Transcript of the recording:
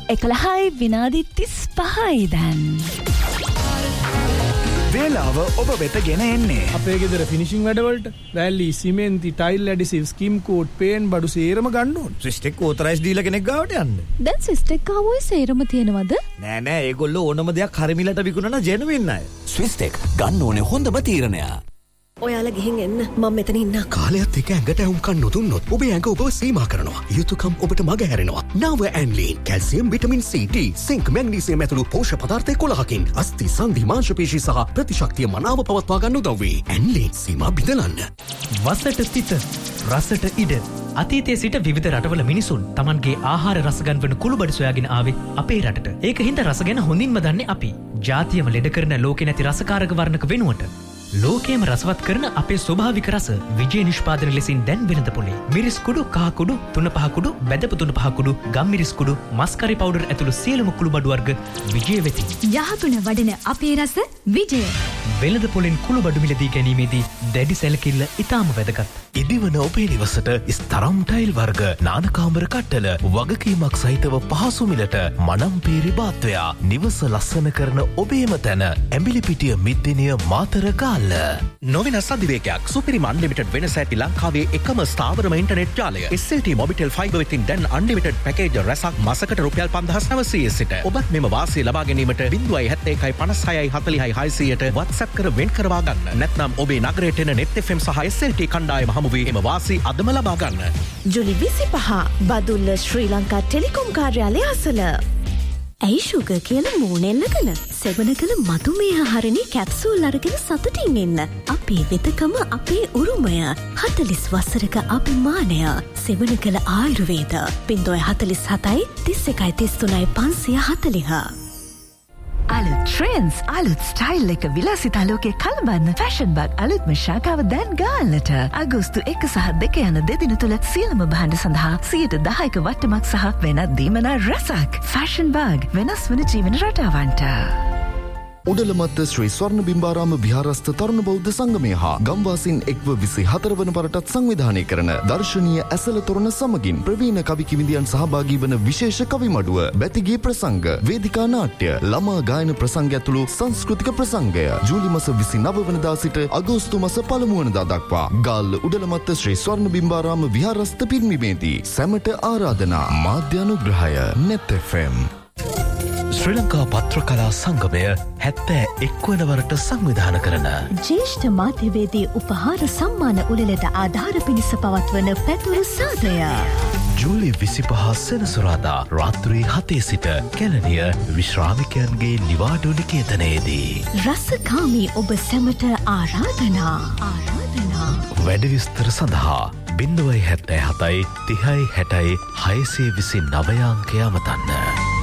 11යි විනාඩි 35යි දැන්. වේලාව ඔබ වෙත ගෙන එන්නේ අපේ ගෙදර ෆිනිෂිං වැඩවලට වැලි සිමෙන්ති ටයිල් ඇඩිසිව් ස්කිම් කෝට් පේන් බඩු සේරම ගන්න ඕන. ස්විස්ටෙක් ඕතරයිස් දීලා කෙනෙක් ගාවට යන්න. දැන් සිස්ටෙක් ආවොයි සේරම තියෙනවද? නෑ ඒගොල්ලෝ ඕනම දෙයක් හරිමිලට විකුණන ජෙනුවින් අය. ස්විස්ටෙක් ගන්න ඕනේ හොඳම තීරණය. ඔයාලා ගිහින් එන්න මම මෙතන ඉන්නම්. කාලයත් එක්ක ඇඟට ඇවුම්කන් නොදුන්නොත් ඔබේ ඇඟ ඔබව සීමා කරනවා. යුතුයකම් ඔබට මග හැරෙනවා. නව ඇන්ලීන් calcium vitamin C D sync magnesium ඇතුළු පෝෂක පදාර්ථ 11කින් අස්ථි සංධි මාංශපේශී සහ ප්‍රතිශක්තිය මනාව පවත්වා ගන්න උදව් වේ. ඇන්ලීන් සීමා බිඳලන්න. වසට තිත රසට ඉඩ අතීතයේ සිට විවිධ රටවල මිනිසුන් Tamanගේ ආහාර රස ගන්වන කුළුබඩු සොයාගෙන ආවේ අපේ රටට. ඒක හින්දා රස ගැන හොඳින්ම දන්නේ අපි. ජාතියම ලෙඩ කරන ලෝකේ නැති රසකාරක වර්ණක වෙනුවට ලෝකයේම රසවත් කරන අපේ ස්වභාවික රස විජය නිෂ්පාදන ලෙසින් දැන් වෙනද පොලේ. මිරිස් කුඩු, කහ කුඩු, තුන පහ කුඩු, බැදපු තුන පහ කුඩු, ගම් මිරිස් කුඩු, මස්කරි පවුඩර් ඇතුළු සියලුම කුළුබඩු වර්ග විජය වෙතින්. යහතුන වඩන අපේ රස විජය. වෙළඳ පොලෙන් කුළුබඩු මිලදී ගැනීමේදී දැඩි සැලකිල්ල ඉතාම වැදගත්. ඉදිවන ඔබේ නිවසට ස්තරම් ටයිල් වර්ග නානකාමර කට්ටල වගකීමක් සහිතව පහසු මිලට මනම්පේරි බාත්වයා නිවස ලස්සන කරන ඔබේම තැන ඇඹිලිපිටිය මිද්දිනිය මාතර ගාල්ල. නොවෙනස් අධිවේගයක් සුපිරිම අන්ලිමිටඩ් වෙනස ඇති ලංකාවේ එකම ස්ථාවරම ඉන්ටර්නෙට් ජාලය. SLT මොබිටෙල් ෆයිබර් වෙතින් දැන් අන්ලිමිටඩ් පැකේජ් රැසක් මාසකට රුපියල් 5900 සිට ඔබත් මෙම වාසිය ලබා ගැනීමට 0.715656ට WhatsApp කර වෙන් කරවා ගන්න. නැත්නම් ඔබේ නගරයට එන net FM සහ SLT කණ්ඩායම හමුවේ එම වාසි අදම ලබා ගන්න. ජුලි 25 බදුල්ල ශ්‍රී ලංකා ටෙලිකොම් කාර්යාලය අසල. ඇයි ෂුගර් කියලා මූණෙල්ලගෙන සෙවන කළ මధుමේහ හරණී කැප්සූල් අරගෙන සතුටින් ඉන්න. අපේ වෙතකම අපේ උරුමය. 40 වසරක අභිමානය. සෙවන කළ ආයුර්වේද 047 31 33 540. අලුත් ට්‍රෙන්ඩ්ස් අලුත් ස්ටයිල් එක විලාසිතා ලෝකේ කලබන්න ෆැෂන් බග් අලුත්ම ශාඛාව දැන් ගාල්ලට අගෝස්තු 1 සහ 2 යන දෙදින තුල සියලුම භාණ්ඩ සඳහා 10% වට්ටමක් සහ වෙනත් දීමනා රැසක්. ෆැෂන් බග් වෙනස් වන ජීවන රටාවන්ට. උඩලමත්ත ශ්‍රී ස්වර්ණ බිම්බාරාම විහාරස්ථ තරුණ බෞද්ධ සංගමය හා ගම්වාසීන් එක්ව 24 වන වරටත් සංවිධානය කරන දර්ශනීය ඇසළ තොරණ සමගින් ප්‍රවීණ කවි කිවිඳියන් සහභාගී වන විශේෂ කවි මඩුව, බැතිගී ප්‍රසංග, වේදිකා නාට්‍ය, ළමා ගායන ප්‍රසංග ඇතුළු සංස්කෘතික ප්‍රසංගය ජූලි මාස 29 වෙනිදා සිට අගෝස්තු මාස 1 වෙනිදා දක්වා ගාල්ල උඩලමත්ත ශ්‍රී ස්වර්ණ බිම්බාරාම විහාරස්ථ පිරිනිවේදී සැමට ආරාධනා. මාධ්‍ය අනුග්‍රහය net FM. ශ්‍රී ලංකා පත්‍ර කලා සංගමය 71 වන වරට සංවිධාන කරන ජ්‍යෙෂ්ඨ මාධ්‍යවේදී උපහාර සම්මාන උළෙලට ආධාර පිණිස පවත්වන පැතුරු සාදය. ජූලි 25 සෙනසුරාදා රාත්‍රී 7 සිට කැලණිය විශ්‍රාමිකයන්ගේ නිවාඩු නිකේතනයේදී. රසකාමී ඔබ සැමට ආරාධනා. වැඩ විස්තර සඳහා 077 30 60 629 අංකය අමතන්න.